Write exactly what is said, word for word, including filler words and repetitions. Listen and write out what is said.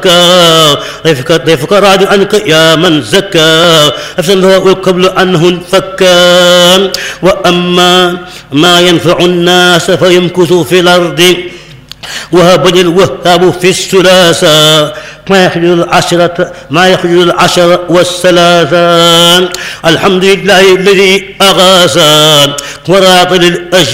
بكى ضيفك ضيفك راض عنك يا من زكى أفسده والقبل عنه انفكا وأما ما ينفع الناس فيمكث في الأرض وهب الوهاب في الثلاثة ما يخرج العشرة ما يخرج العشر والثلاثة الحمد لله الذي أغاثا وراط للأجل